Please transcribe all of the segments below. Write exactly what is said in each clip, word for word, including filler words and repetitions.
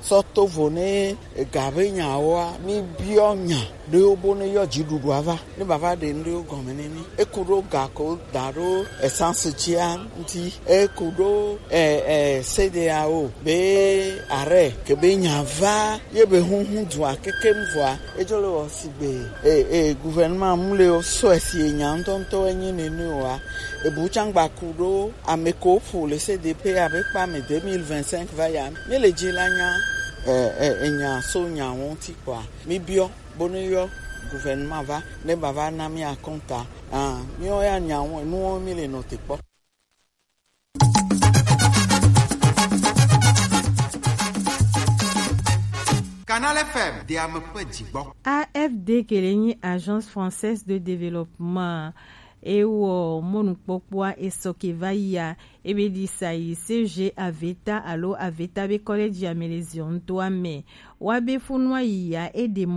soto vone gabe nyawa mi bionya de obone yo jidudu ava ne baba de ndio gomeneni ekuro gako daro essence chia nti ekuro eh eh C D A O be are ke be nyava ye be hunhun dua kekemvoa ejolo osibe eh eh gouvernement mule o so esi nyantonto enyi nenu wa ebuchangba kudo ameko pour le C D P avec pas mais deux mille vingt-cinq va ya mais le djilanya eh eh enya so nya wonti kwa mi bio bonoyo gouvernement va ne bava na mi akonta ah mi o ya nya won nu mi le note po. Canal F M de Amapedjibo. A F D Kelenyi, Agence française de développement. Et où mon pokwa et sokevaya et bedisai C G Aveta allo Aveta be collège ya melezion toi me wabe funwa ya et de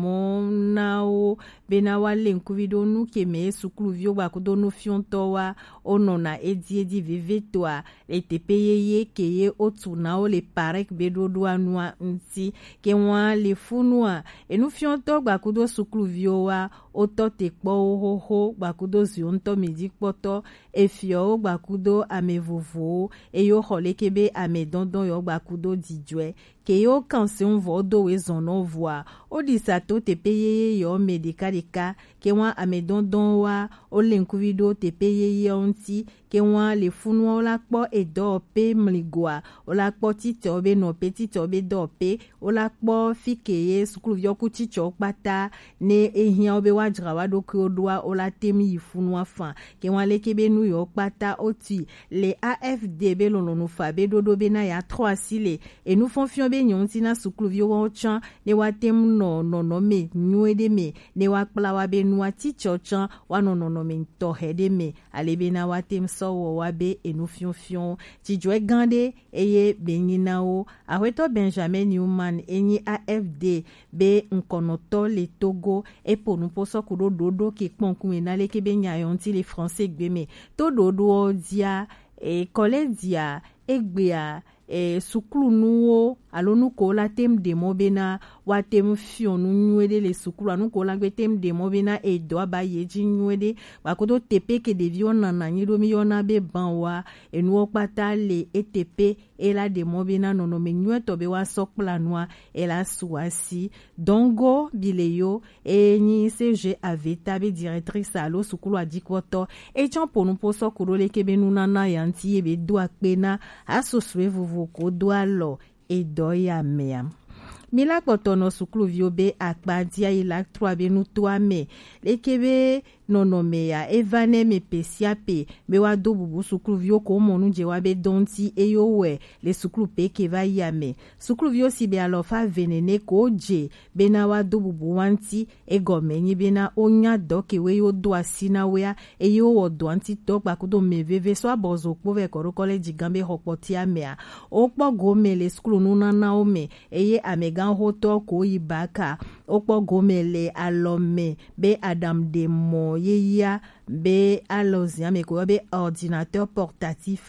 monao benawa lenkuvido nu keme sukluvio bakudo nu fiontowa onona edi edi vivetwa le tepeye keye otunao le parek bedodo anwa nti kenwa le funwa e nu fionto bakudo sukluvio wa otote kpo hoho bakudo zionto midi kpoto efio bakudo amevovo eyo holekebe amedondon yo bakudo dijwe keyo kanse on vodo wezono voa odisato tepeye yo medikadika kewa amedondon wa olenkuvido tepeye yonti kewa le funwa la kpo edo pe mligwa ola kpo tite obe no petite obe do pe ola kpo fikeye sukluvio kuticho pata ne ehia obe wajra wado kodwa ola temi ifunwa fan kewa lekebe nu yo pata oti le A F D be lono fa be dodo be na ya trois sile et nous fonfions be nyonti na sukluvio wa chan ne watem no no no me nyuede me ne wakpla wa be nu ati chochan wa no no no me to hede me ale be na watem so wo wa be et nous fion fion ti jwe gande eye benyina o ahweto Benjamin Newman enyi A F D be nkonoto le Togo et pour nous poso kudo dodo ki kponku na le kebe nyayonti le français gbeme to dodo dia e koledia egbea e sukulu nuwo alonu ko la tem demo bena wa tem fionu nyuede le sukulu anu ko la gbe tem demo bena e do abaye ji nyuede wa ko to tepe ke de viona na nyido mi yona be banwa e nuwo pata le etp e la demo bena nono me nyueto be wa sokpla noa e la suasi dongo bileyo e ni C G Aveta be directrice alo sukulu adikoto e champo nu poso kuro le kebe nunana yanti e be do akpena asoswe vuvu ko do alo e doya mea. Mila kotono sukluvio be akpadia ilak trois be nutua me lekebe nono mea evane me pesiape me wa do bubu sukluvio ko monu je wa be donti eyowe le suklu pe ke va yame sukluvio si be alofa venene ko je be na wa do bubu wanti e gomenyi be na onya do ke we yo do asina wea eyo wo do anti to gba kudo me veve so abozo po ve ko college gambe hokpoti amea okpo gome le skulu nuna na ome eye amega hoto ko ibaka okpo gome le alome be Adam Demo yeya be alozia me ko be ordinateur portatif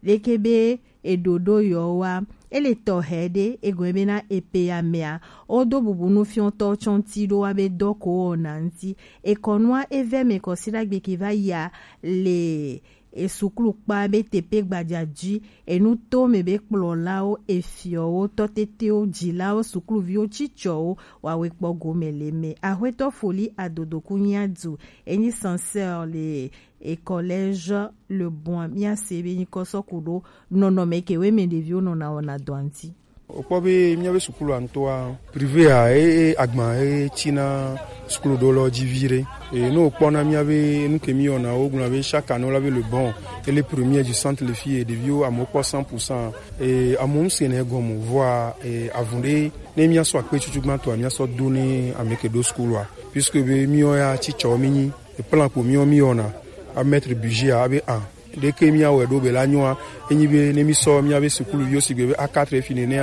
lekebe edodo yowa ele tohede egwebena epea mea odo bubunu fionto chontido wabe doko onanti ekonwa eve me kosira gbe kiva ya le e sukulu kpa be tepe gbadjaji e nu to me be kplo lao e fio o totete o jilao sukulu vio chicho wa we kpo gomele me ahweto foli adodo kunyadu eni sincère le et collège le bon mia sebe ni kosokudo nono meke we me devio nona ona doanti okpobe miabe sukulu antoa privé a e agma e china sukulu dolo divire et nous pona miabe nous ke mi ona oguna be chaque année la le bon et les premiers du centre les filles de vio à moko cent pour cent et à mon sénégomo voix et avondé ne mia so akpe chuchugma to mia so doni ameke do school wa puisque be mi oya chicho mini et plan pour mi o mi ona à mettre budget à be un de que mi awe do be la nyoa enyi be ne mi so mi ave sukulu yo sigbe a quatre finenea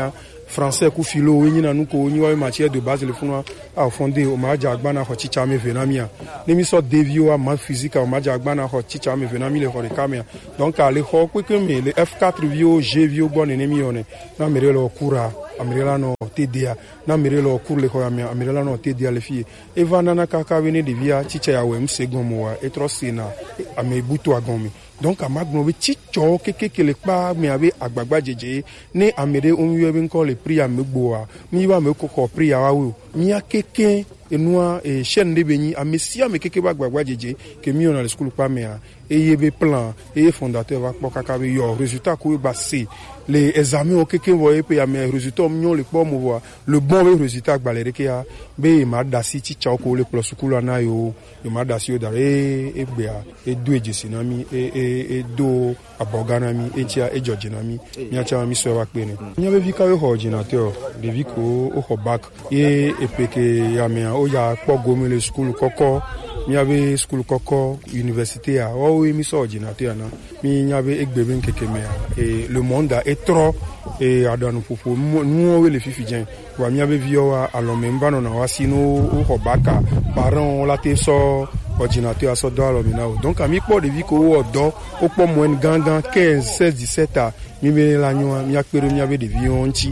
français ku philo ni na nuko ni wa matière de base le funa a fondé o ma ja gbana ho chicha me venamia ni mi so devio a math physique o ma ja gbana ho chicha me venami le ho de kamia donc ale ho ku ke me le F quatre vio G vio bon ne mi one na mere lo kura amirela no T D A na mere lo kur le ho amirela no T D A le fie e vana na kaka vene de via chicha ya wem segomo wa e trosina ame butu agomi donc a magno be chicho keke kele pa me ave agbagba jeje ne amere onwe be nko le pri amegbo a mi ba me kokko pri a wa mi akeke enua e chaîne de beni amesia me keke ba agbagba jeje ke mi on le school pa me a eyebe plan eye fondateur va po kaka be yo résultat ko ba si les examens o keke voye pe ya me résultat mi on le po mo voir le bon résultat gbalere ke a be ma dasi chicha ko le plus school na yo e ma dasi o dare e gbe a e do ejesinami e e do aboganami e tia e georginami mi acha mi so wa pe ni mi be vi ka ho ordinateur de vi ko o ho back e e peke ya me o ya po gomi le school koko mi ave school koko université a o mi so ordinateur na mi nyabe egbe ben keke me e le monde a est trop e adanu popo nu o le fifi jen wa mi ave vi o alome mbano na wasino o ho baka parents la te so ordinateur so do alome na donc ami po de vi ko o do o po mo en gangan quinze seize dix-sept a mi be la nyu mi akpere mi ave de vi onchi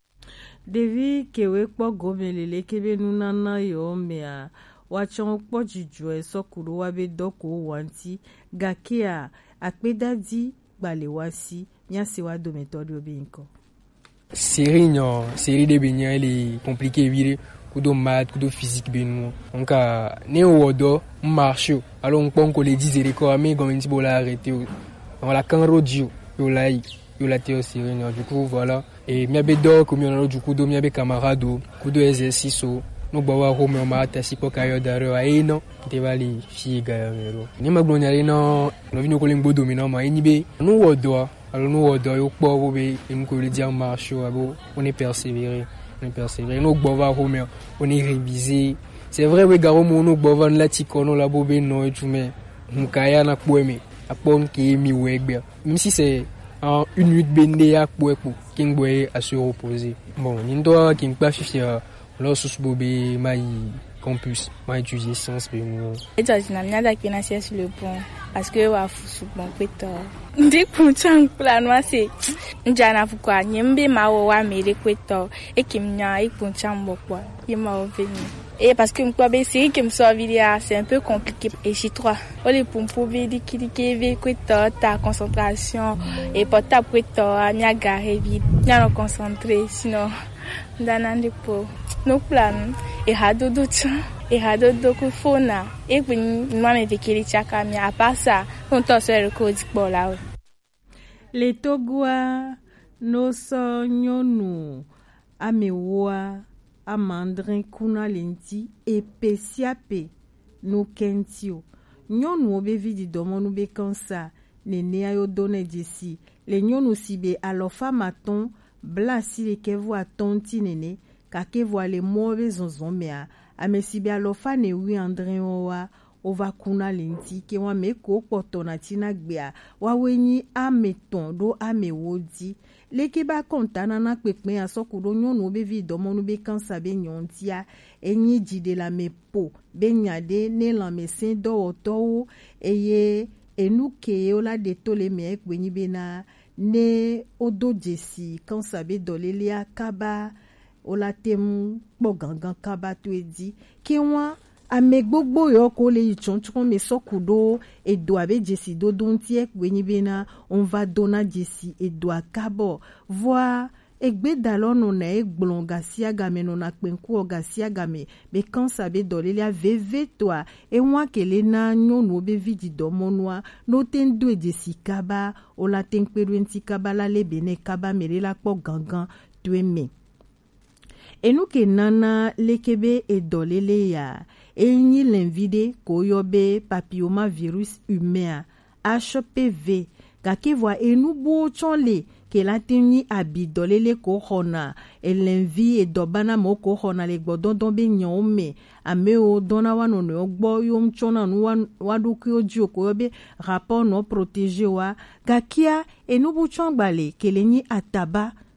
devi kewe po gomelele kebe nunana yo mea wachon po jijo e sokuru wa be doko wanti gakia akpedadi balewasi nyasi wa dometori obinko série non série de benya elle est compliquée vire kudo math kudo physique benu donc ne wodo marche alors on pon ko les dix records mais comme un bola arrêté on la kan rodio yo la yo la théo série non du coup voilà et mi abedo comme on a du coup do mi abe camarade kudo exercice no bawa ho me ma ta sipo kayo daro ai no te vali figa mero ni maglonya no no vino ko lingbo domina ma inibe no wodo alors no wodo yo po bo be im ko le dire marche abo on est persévérer on est persévérer no bova ho me on est réviser c'est vrai we garo mo no bova la tikono la bobe no et tout mais mukaya na poeme apon ki mi wegbe même si c'est en une minute bende ya poepo king boy à se reposer bon ni doit king pas fier lorsque bobé mai campus mai étudier sciences be no et ça na nada qui na sur le pont parce que wa fusu bon peto ndi kunchang plan wa se njana fukwa nyembe mawo wa mere kweto e kimnya e kunchang bokwa yema oveni et parce que m'kwa be série qui me sort vidéo c'est un peu compliqué et chez toi on les pompo ve di kidike ve kweto ta concentration et portable kweto nya gare vite nya concentré sinon danande po no plan e hadodo cha e hadodo ku fona e bin mame vekeli chaka mi apasa on to se record bola le togwa no so nyonu amewa amandrin kuna lenti e pesiape no kentio nyonu obe vidi domo no be kansa nene ayo donne d'ici le nyonu sibe alofa maton blasi le kevo atonti nene kake voile mobe zonzomea amesibe alofa ne wi andrin owa ova kuna lenti ke wa meko potona tina gbea wa wenyi ameton do amewodi leke ba kontana na pepe asokudo nyonu be vi domo no be kansa be nyontia enyi jide la mepo be nyade ne la mesin do oto eye enuke ola de tole me ekwenyi be na ne odo jesi kansa be dolele akaba ola temu po gangan kaba to edi ke wa ame gbogbo yo ko le ichonchon me sokudo edo abe jesi do donti ekwenyi be na on va dona jesi edo akabo voi egbe dalono na egblonga siagame no na kpenku ogasiagame be kansa be dolele veve toa e nwa kele na nyonu be vidi domonwa no tendo ejesi kaba ola tenkperu enti kaba la lebene kaba mere la po gangan tueme enuke nana lekebe edolele ya enyi l'invide koyobe papillomavirus humain H P V kake voa enubo chonle ke la teni abidolele ko hona elenvi edobana mo ko hona le gbodondon be nyome ameo dona wano no ogbo yom chona nu waduki oji ko yobe rapport no protégé wa gakia enubu chongbale kelenyi ataba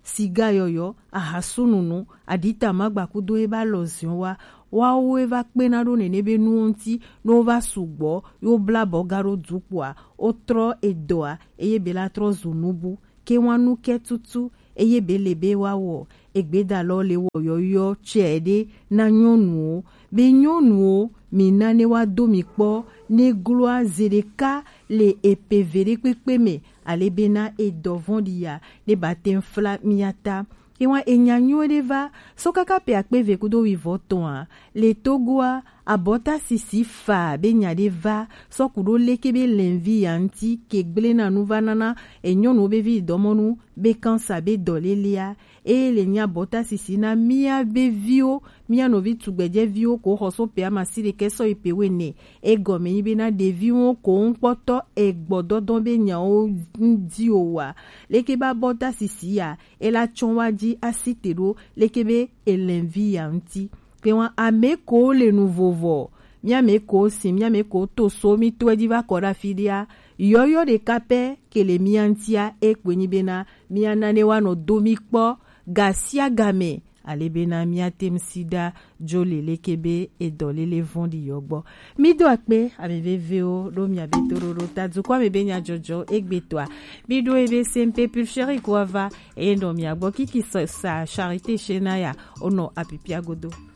siga yoyo ahasununu adita magbakudo eba lozion wa wa eva kpena do nene be nuonti no va sugbo yo blabo garo dukwa otro edoa eye bela tro zunubu ke wanu ke tutu eye belebe wa wo egbeda lo le wo yoyo chede na nyonu be nyonu mi nane wa domi po ne gloa zereka le epevere kwekpeme alebena edovondia ne baten fla miata ewa enyanyo deva sokaka pe akpeve kudo wivotoa le togoa abota sisi fa be nyadeva sokudo lekebe lenvi yanti kegbele na nuvanana enyono be vi domonu be kansa be dolelia e le nya bota sisi na mia be vio mia no vi tugbeje vio ko hoso pe amasire keso ipewene e gome ibe na de vio ko npoto e gbododon be nya o ndi owa lekeba bota sisi ya e la chonwaji asitero lekebe elenvi yanti pe wan ameko le nouveau mia meko si mia meko to so mi to diva kora fidia yoyo de kape ke le miantia e kwenyi bena mia nane wano domikpo gasia game alebena mia temsida jole lekebe e dole le vondi yogbo mi do akpe amebe veo do mi abetororo tadu kwa mebe nya jojo egbetwa mi do ebe sempe pulcheri kwa va e ndo mi agbo kiki sa charité chenaya ono apipia godo.